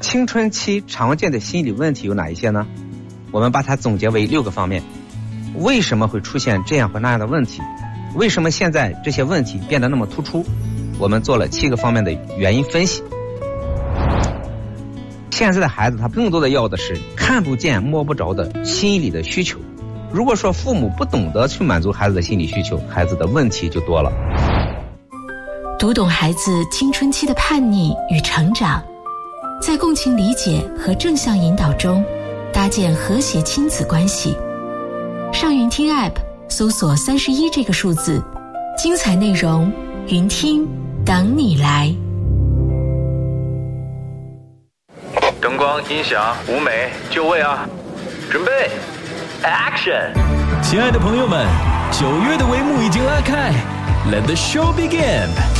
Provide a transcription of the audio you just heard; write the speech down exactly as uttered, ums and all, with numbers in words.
青春期常见的心理问题有哪一些呢？我们把它总结为六个方面。为什么会出现这样或那样的问题？为什么现在这些问题变得那么突出？我们做了七个方面的原因分析。现在的孩子他更多的要的是看不见摸不着的心理的需求。如果说父母不懂得去满足孩子的心理需求，孩子的问题就多了。 读懂孩子青春期的叛逆与成长，在共情理解和正向引导中搭建和谐亲子关系。上云听 App 搜索三十一这个数字，精彩内容云听等你来。 灯光、音响、舞美，就位啊！准备 ，Action！ 亲爱的朋友们，九月的帷幕已经拉开 ，Let the show begin！